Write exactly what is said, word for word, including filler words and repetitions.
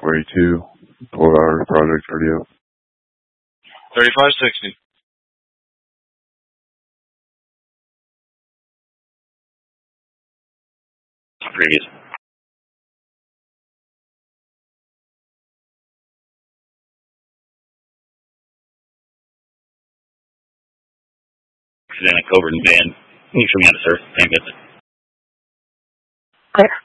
four eighty-two, twelve hour project radio. thirty-five sixty. Previous. Presenting Covert and Van. Can you show me how to surf? Same visit. Clear.